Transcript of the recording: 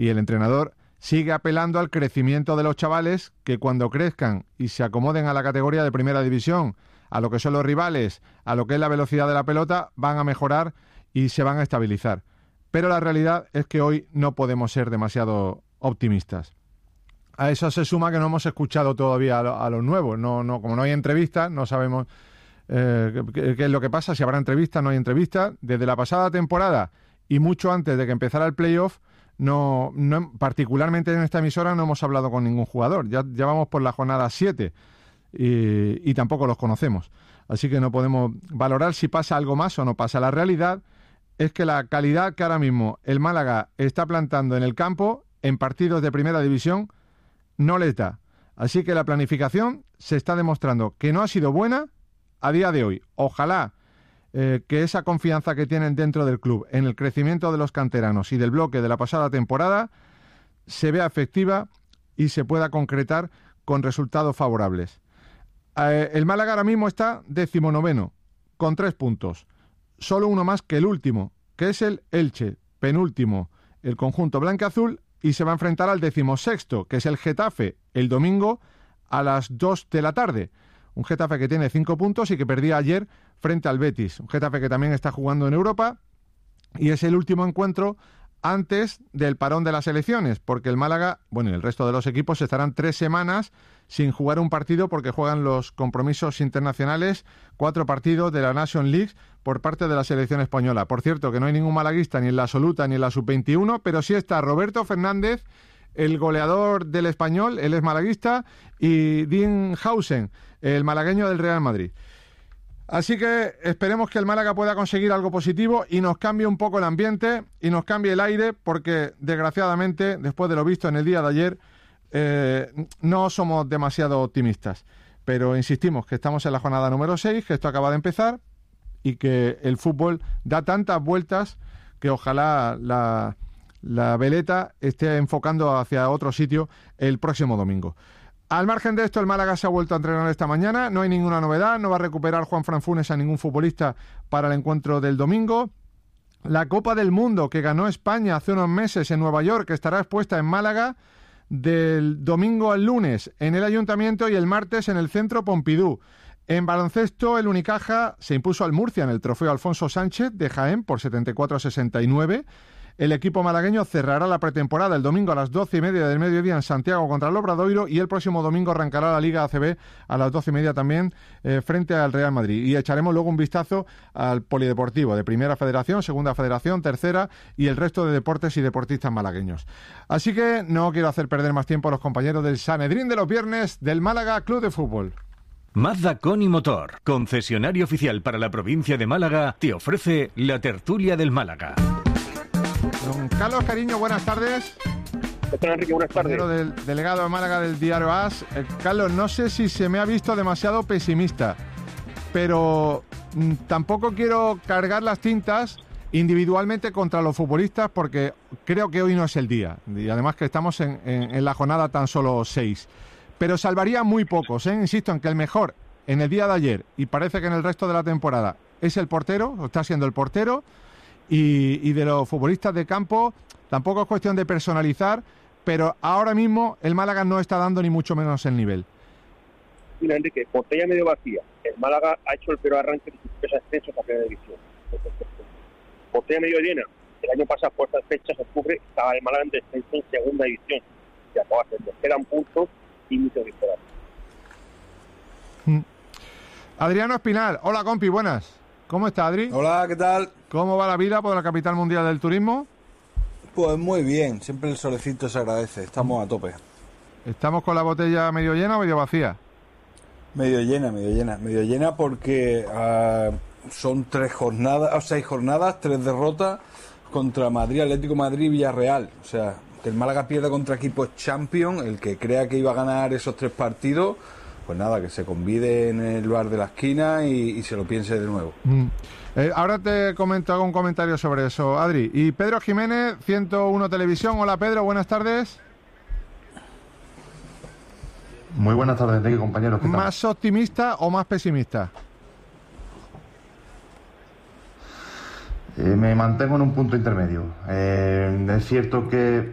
Y el entrenador sigue apelando al crecimiento de los chavales, que cuando crezcan y se acomoden a la categoría de primera división, a lo que son los rivales, a lo que es la velocidad de la pelota, van a mejorar y se van a estabilizar. Pero la realidad es que hoy no podemos ser demasiado optimistas. A eso se suma que no hemos escuchado todavía a los nuevos. Como no hay entrevistas, no sabemos qué es lo que pasa, si habrá entrevistas, no hay entrevistas. Desde la pasada temporada y mucho antes de que empezara el playoff, no, particularmente en esta emisora, no hemos hablado con ningún jugador. Ya vamos por la jornada 7 y tampoco los conocemos. Así que no podemos valorar si pasa algo más o no pasa. La realidad es que la calidad que ahora mismo el Málaga está plantando en el campo, en partidos de primera división, no les da. Así que la planificación se está demostrando que no ha sido buena a día de hoy. Ojalá que esa confianza que tienen dentro del club en el crecimiento de los canteranos y del bloque de la pasada temporada se vea efectiva y se pueda concretar con resultados favorables. El Málaga ahora mismo está 19º, con 3 puntos. Solo uno más que el último, que es el Elche, penúltimo, el conjunto blanquiazul, y se va a enfrentar al 16º, que es el Getafe, el domingo a las 2 de la tarde. Un Getafe que tiene 5 puntos y que perdía ayer frente al Betis. Un Getafe que también está jugando en Europa y es el último encuentro antes del parón de las elecciones, porque el Málaga, bueno, y el resto de los equipos estarán 3 semanas sin jugar un partido porque juegan los compromisos internacionales, 4 partidos de la Nations League por parte de la selección española. Por cierto, que no hay ningún malaguista ni en la absoluta ni en la sub-21, pero sí está Roberto Fernández, el goleador del Español, él es malaguista, y Dean Hausen, el malagueño del Real Madrid. Así que esperemos que el Málaga pueda conseguir algo positivo y nos cambie un poco el ambiente y nos cambie el aire, porque desgraciadamente, después de lo visto en el día de ayer, no somos demasiado optimistas. Pero insistimos que estamos en la jornada número 6, que esto acaba de empezar y que el fútbol da tantas vueltas que ojalá la veleta esté enfocando hacia otro sitio el próximo domingo. Al margen de esto, el Málaga se ha vuelto a entrenar esta mañana, no hay ninguna novedad, no va a recuperar Juanfran Funes a ningún futbolista para el encuentro del domingo. La Copa del Mundo que ganó España hace unos meses en Nueva York, que estará expuesta en Málaga del domingo al lunes en el Ayuntamiento y el martes en el Centro Pompidou. En baloncesto, el Unicaja se impuso al Murcia en el trofeo Alfonso Sánchez de Jaén por 74-69. El equipo malagueño cerrará la pretemporada el domingo a las 12:30 del mediodía en Santiago contra el Obradoiro y el próximo domingo arrancará la Liga ACB a las 12:30 también frente al Real Madrid. Y echaremos luego un vistazo al polideportivo de Primera Federación, Segunda Federación, Tercera y el resto de deportes y deportistas malagueños. Así que no quiero hacer perder más tiempo a los compañeros del Sanedrín de los viernes del Málaga Club de Fútbol. Mazda Con y Motor, concesionario oficial para la provincia de Málaga, te ofrece la tertulia del Málaga. Don Carlos Cariño, buenas tardes. Doctor Enrique, buenas tardes. Del delegado de Málaga del diario AS. Carlos, no sé si se me ha visto demasiado pesimista, pero tampoco quiero cargar las tintas individualmente contra los futbolistas porque creo que hoy no es el día. Y además que estamos en la jornada tan solo 6. Pero salvaría muy pocos, ¿eh? Insisto en que el mejor en el día de ayer y parece que en el resto de la temporada es el portero, o está siendo el portero. Y de los futbolistas de campo tampoco es cuestión de personalizar, pero ahora mismo el Málaga no está dando ni mucho menos el nivel. Mira, Enrique, botella medio vacía. El Málaga ha hecho el peor arranque de sus 3 ascensos a primera división. Botella medio llena. El año pasado, por estas fechas, octubre, estaba el Málaga en descenso en segunda división. Y acaba de hacerlo. Quedan puntos y mucho disparar. Adriano Espinal. Hola, compi, buenas. ¿Cómo está, Adri? Hola, ¿qué tal? ¿Cómo va la vida por la capital mundial del turismo? Pues muy bien, siempre el solecito se agradece, estamos a tope. ¿Estamos con la botella medio llena o medio vacía? Medio llena porque son 6 jornadas, 3 derrotas contra Madrid, Atlético Madrid y Villarreal. O sea, que el Málaga pierda contra equipos champions, el que crea que iba a ganar esos 3 partidos, pues nada, que se convide en el bar de la esquina y se lo piense de nuevo. Ahora te comento, hago un comentario sobre eso, Adri. Y Pedro Jiménez, 101 Televisión. Hola, Pedro, buenas tardes. Muy buenas tardes, Enrique, compañeros. ¿Qué tal? ¿Más optimista o más pesimista? Me mantengo en un punto intermedio. Es cierto que